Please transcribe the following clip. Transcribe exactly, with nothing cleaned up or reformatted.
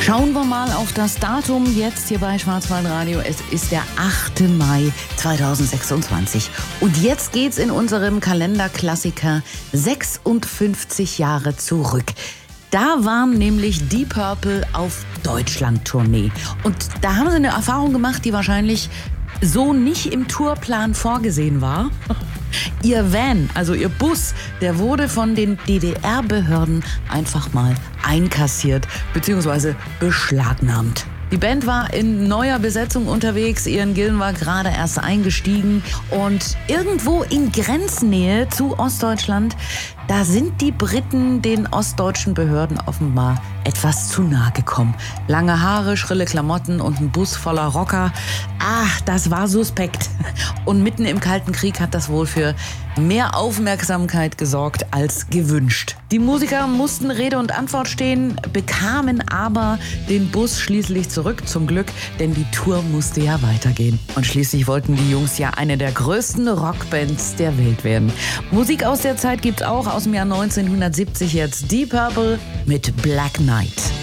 Schauen wir mal auf das Datum jetzt hier bei Schwarzwaldradio. Es ist der achte Mai zweitausendsechsundzwanzig. Und jetzt geht's in unserem Kalenderklassiker sechsundfünfzig Jahre zurück. Da waren nämlich Deep Purple auf Deutschland-Tournee. Und da haben sie eine Erfahrung gemacht, die wahrscheinlich so nicht im Tourplan vorgesehen war. Ihr Van, also ihr Bus, der wurde von den D D R-Behörden einfach mal einkassiert bzw. beschlagnahmt. Die Band war in neuer Besetzung unterwegs, Ian Gillan war gerade erst eingestiegen und irgendwo in Grenznähe zu Ostdeutschland, da sind die Briten den ostdeutschen Behörden offenbar etwas zu nahe gekommen. Lange Haare, schrille Klamotten und ein Bus voller Rocker. Ach, das war suspekt. Und mitten im Kalten Krieg hat das wohl für mehr Aufmerksamkeit gesorgt als gewünscht. Die Musiker mussten Rede und Antwort stehen, bekamen aber den Bus schließlich zurück, zum Glück, denn die Tour musste ja weitergehen. Und schließlich wollten die Jungs ja eine der größten Rockbands der Welt werden. Musik aus der Zeit gibt's auch aus dem Jahr neunzehnhundertsiebzig jetzt. Deep Purple mit Black Knight.